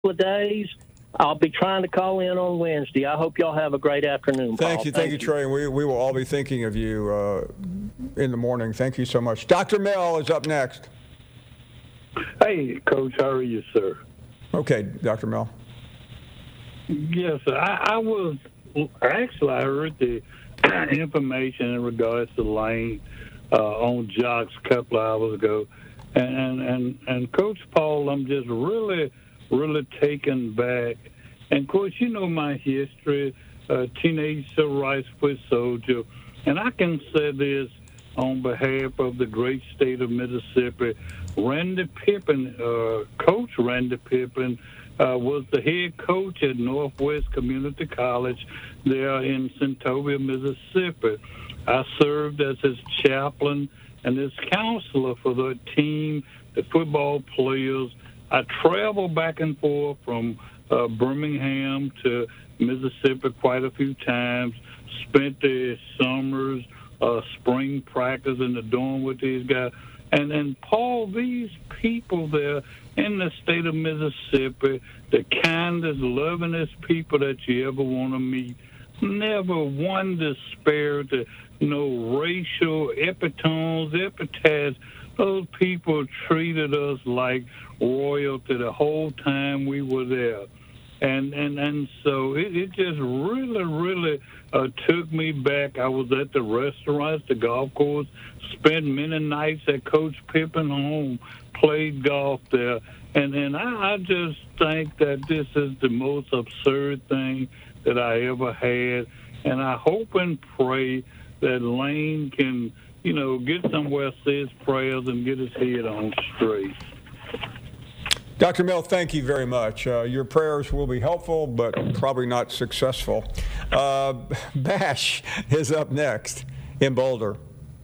of days. I'll be trying to call in on Wednesday. I hope y'all have a great afternoon, Paul. Thank you, Trey. And we will all be thinking of you in the morning. Thank you so much. Dr. Mel is up next. Hey, Coach, how are you, sir? Okay, Dr. Mel. Yes, sir. I heard the information in regards to Lane on Jocks a couple of hours ago. And Coach Paul, I'm just really taken back. And, of course, you know my history, teenage civil rights foot soldier. And I can say this on behalf of the great state of Mississippi. Randy Pippen, Coach Randy Pippen, was the head coach at Northwest Community College there in Centovia, Mississippi. I served as his chaplain and his counselor for the team, the football players. I traveled back and forth from Birmingham to Mississippi quite a few times, spent the summers, spring practice in the dorm with these guys. And Paul, these people there in the state of Mississippi, the kindest, lovingest people that you ever want to meet, never one disparity, no racial epithets. Those people treated us like royalty the whole time we were there. And so it just really took me back. I was at the restaurants, the golf course, spent many nights at Coach Pippen home, played golf there. And I just think that this is the most absurd thing that I ever had. And I hope and pray that Lane can, get somewhere, say his prayers, and get his head on straight. Dr. Mel, thank you very much. Your prayers will be helpful, but probably not successful. Bash is up next in Boulder.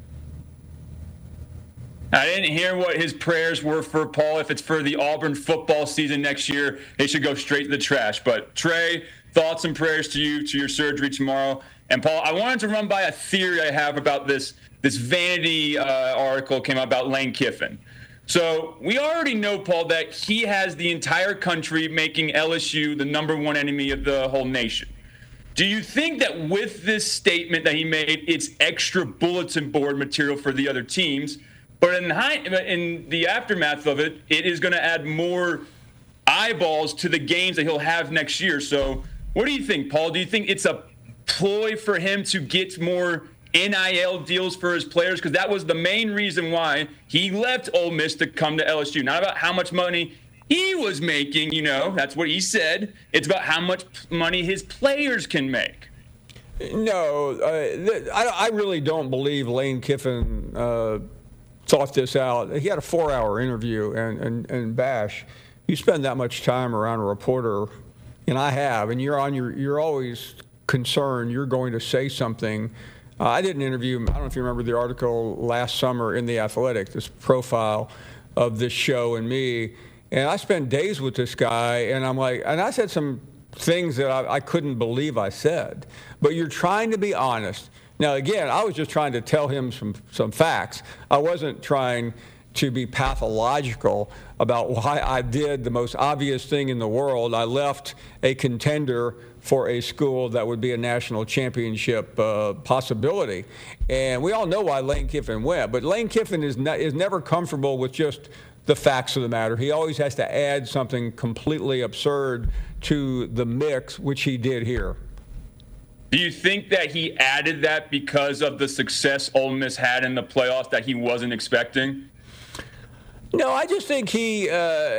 I didn't hear what his prayers were for Paul. If it's for the Auburn football season next year, they should go straight to the trash. But Trey, thoughts and prayers to you, to your surgery tomorrow. And Paul, I wanted to run by a theory I have about this Vanity article came out about Lane Kiffin. So we already know, Paul, that he has the entire country making LSU the number one enemy of the whole nation. Do you think that with this statement that he made, it's extra bulletin board material for the other teams? But in the aftermath of it, it is going to add more eyeballs to the games that he'll have next year. So what do you think, Paul? Do you think it's a ploy for him to get more NIL deals for his players? Because that was the main reason why he left Ole Miss to come to LSU. Not about how much money he was making, that's what he said. It's about how much money his players can make. No, I really don't believe Lane Kiffin thought this out. He had a 4-hour interview, and Bash, you spend that much time around a reporter, and I have, and you're always concerned you're going to say something. I did an interview, I don't know if you remember the article last summer in The Athletic, this profile of this show and me, and I spent days with this guy, and I said some things that I couldn't believe I said. But you're trying to be honest. Now, again, I was just trying to tell him some facts. I wasn't trying to be pathological about why I did the most obvious thing in the world. I left a contender for a school that would be a national championship possibility. And we all know why Lane Kiffin went. But Lane Kiffin is never comfortable with just the facts of the matter. He always has to add something completely absurd to the mix, which he did here. Do you think that he added that because of the success Ole Miss had in the playoffs that he wasn't expecting? No, I just think he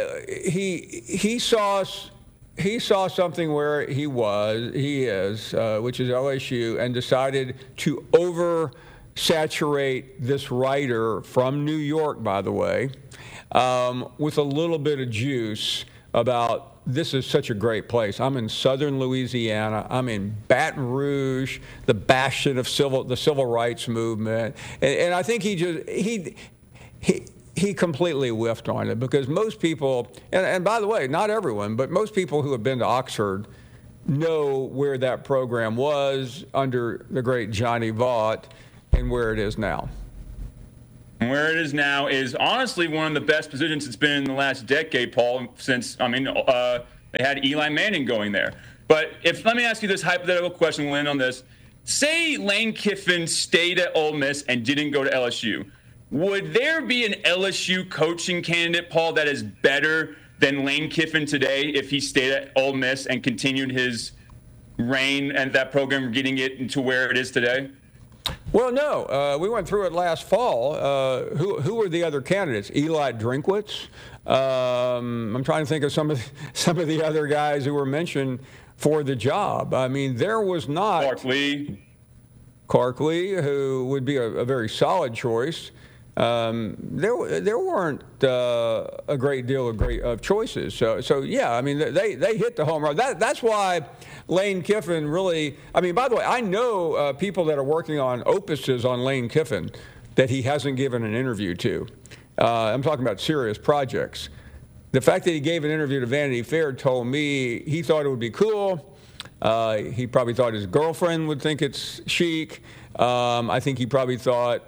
saw something where he is, which is LSU, and decided to oversaturate this writer from New York, by the way, with a little bit of juice about this is such a great place. I'm in southern Louisiana. I'm in Baton Rouge, the bastion of the civil rights movement, and I think he completely whiffed on it, because most people, and by the way, not everyone, but most people who have been to Oxford know where that program was under the great Johnny Vaught and where it is now. And where it is now is honestly one of the best positions it's been in the last decade, Paul, since, They had Eli Manning going there. But let me ask you this hypothetical question, we'll end on this. Say Lane Kiffin stayed at Ole Miss and didn't go to LSU. Would there be an LSU coaching candidate, Paul, that is better than Lane Kiffin today if he stayed at Ole Miss and continued his reign and that program getting it into where it is today? Well, no. We went through it last fall. Who were the other candidates? Eli Drinkwitz. I'm trying to think of some of the other guys who were mentioned for the job. I mean, there was not Clark Lee, who would be a very solid choice. There weren't a great deal of choices. So yeah, I mean, they hit the home run. That's why Lane Kiffin really, I mean, by the way, I know people that are working on opuses on Lane Kiffin that he hasn't given an interview to. I'm talking about serious projects. The fact that he gave an interview to Vanity Fair told me he thought it would be cool. He probably thought his girlfriend would think it's chic. I think he probably thought,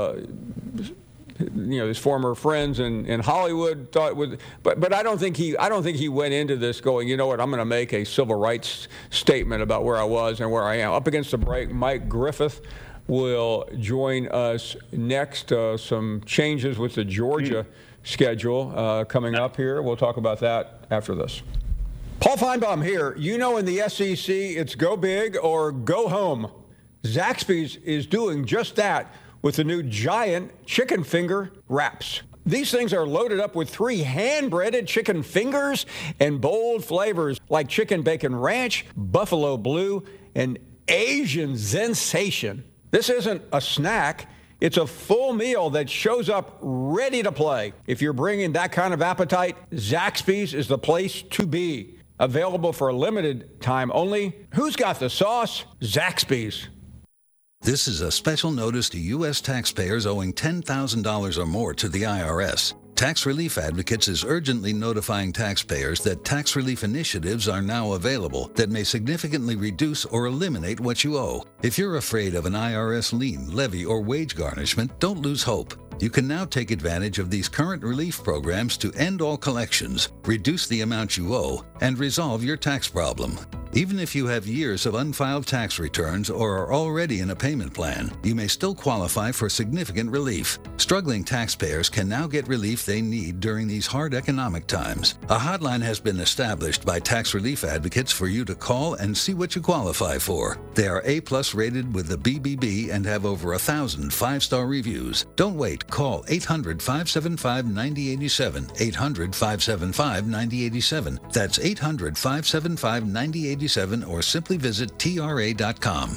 his former friends in Hollywood thought would. But I don't think he went into this going, you know what, I'm going to make a civil rights statement about where I was and where I am. Up against the break, Mike Griffith will join us next. Some changes with the Georgia schedule coming up here. We'll talk about that after this. Paul Feinbaum here. You know, in the SEC, it's go big or go home. Zaxby's is doing just that with the new giant chicken finger wraps. These things are loaded up with 3 hand-breaded chicken fingers and bold flavors like chicken bacon ranch, buffalo blue, and Asian sensation. This isn't a snack. It's a full meal that shows up ready to play. If you're bringing that kind of appetite, Zaxby's is the place to be. Available for a limited time only. Who's got the sauce? Zaxby's. This is a special notice to U.S. taxpayers owing $10,000 or more to the IRS. Tax Relief Advocates is urgently notifying taxpayers that tax relief initiatives are now available that may significantly reduce or eliminate what you owe. If you're afraid of an IRS lien, levy, or wage garnishment, don't lose hope. You can now take advantage of these current relief programs to end all collections, reduce the amount you owe, and resolve your tax problem. Even if you have years of unfiled tax returns or are already in a payment plan, you may still qualify for significant relief. Struggling taxpayers can now get relief they need during these hard economic times. A hotline has been established by Tax Relief Advocates for you to call and see what you qualify for. They are A+ rated with the BBB and have over 1,000 5-star reviews. Don't wait. Call 800-575-9087, 800-575-9087. That's 800-575-9087, or simply visit TRA.com.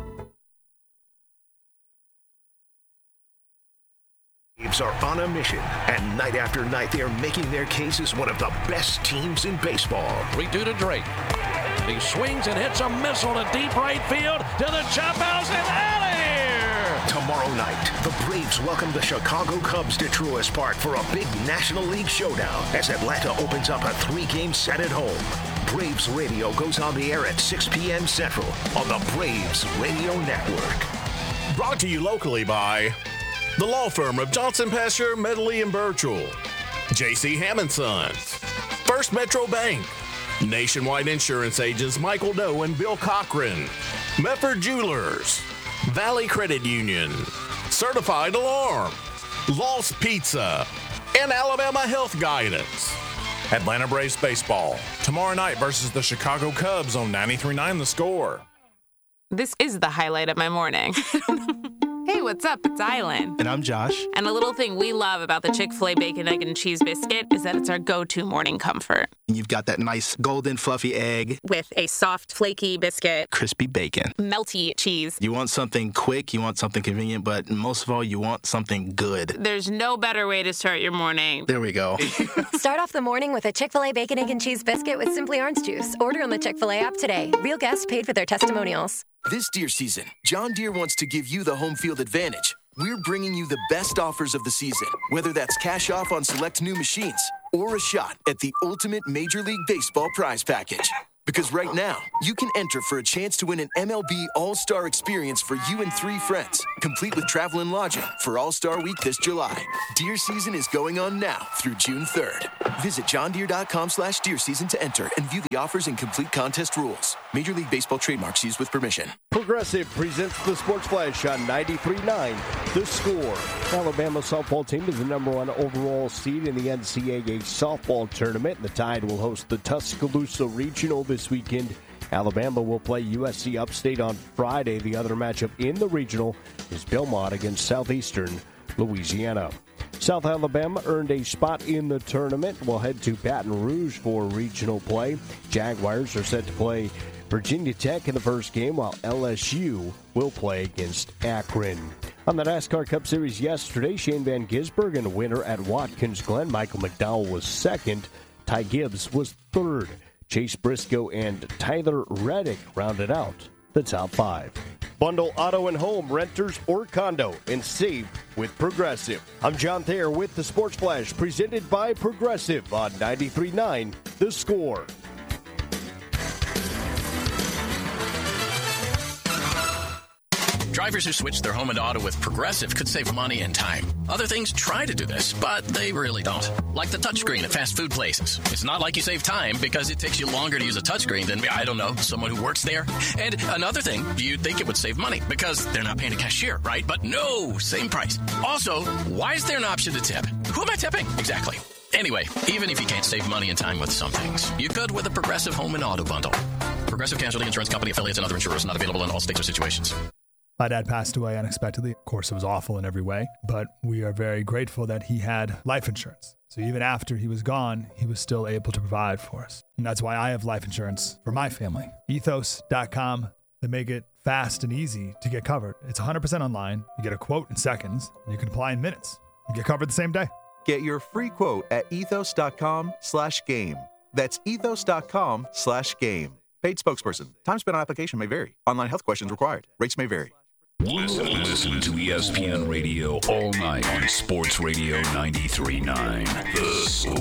Braves are on a mission, and night after night they are making their case as one of the best teams in baseball. 3-2 to Drake. He swings and hits a missile to deep right field to the chop house and out of here. Tomorrow night, the Braves welcome the Chicago Cubs to Truist Park for a big National League showdown as Atlanta opens up a 3-game set at home. Braves Radio goes on the air at 6 p.m. Central on the Braves Radio Network. Brought to you locally by the law firm of Johnson, Pasture, Medley, and Birchall, J.C. Hammond Sons, First Metro Bank, Nationwide Insurance Agents Michael Doe and Bill Cochran, Mefford Jewelers, Valley Credit Union, Certified Alarm, Lost Pizza, and Alabama Health Guidance. Atlanta Braves baseball tomorrow night versus the Chicago Cubs on 93.9 The Score. This is the highlight of my morning. Hey, what's up? It's Island. And I'm Josh. And a little thing we love about the Chick-fil-A Bacon, Egg, and Cheese Biscuit is that it's our go-to morning comfort. You've got that nice golden fluffy egg. With a soft, flaky biscuit. Crispy bacon. Melty cheese. You want something quick, you want something convenient, but most of all, you want something good. There's no better way to start your morning. There we go. Start off the morning with a Chick-fil-A Bacon, Egg, and Cheese Biscuit with Simply Orange Juice. Order on the Chick-fil-A app today. Real guests paid for their testimonials. This deer season, John Deere wants to give you the home field advantage. We're bringing you the best offers of the season, whether that's cash off on select new machines or a shot at the ultimate Major League Baseball prize package. Because right now, you can enter for a chance to win an MLB All-Star experience for you and 3 friends, complete with travel and lodging for All-Star Week this July. Deer season is going on now through June 3rd. Visit johndeere.com/deer season to enter and view the offers and complete contest rules. Major League Baseball trademarks used with permission. Progressive presents the Sports Flash on 93.9 The Score. Alabama softball team is the number 1 overall seed in the NCAA softball tournament. The Tide will host the Tuscaloosa Regional this weekend. Alabama will play USC Upstate on Friday. The other matchup in the regional is Belmont against Southeastern Louisiana. South Alabama earned a spot in the tournament. We'll head to Baton Rouge for regional play. Jaguars are set to play Virginia Tech in the first game, while LSU will play against Akron. On the NASCAR Cup Series yesterday, Shane Van Gisbergen, winner at Watkins Glen. Michael McDowell was second. Ty Gibbs was third. Chase Briscoe and Tyler Reddick rounded out the top 5. Bundle auto and home, renters or condo, and save with Progressive. I'm John Thayer with the Sports Flash, presented by Progressive on 93.9 The Score. Drivers who switch their home and auto with Progressive could save money and time. Other things try to do this, but they really don't. Like the touchscreen at fast food places. It's not like you save time because it takes you longer to use a touchscreen than, I don't know, someone who works there. And another thing, you'd think it would save money because they're not paying a cashier, right? But no, same price. Also, why is there an option to tip? Who am I tipping? Exactly. Anyway, even if you can't save money and time with some things, you could with a Progressive home and auto bundle. Progressive Casualty Insurance Company, affiliates, and other insurers not available in all states or situations. My dad passed away unexpectedly. Of course, it was awful in every way, but we are very grateful that he had life insurance. So even after he was gone, he was still able to provide for us. And that's why I have life insurance for my family. Ethos.com. They make it fast and easy to get covered. It's 100% online. You get a quote in seconds, and you can apply in minutes. You get covered the same day. Get your free quote at ethos.com/game. That's ethos.com/game. Paid spokesperson. Time spent on application may vary. Online health questions required. Rates may vary. Listen to ESPN Radio all night on Sports Radio 93.9 The Score.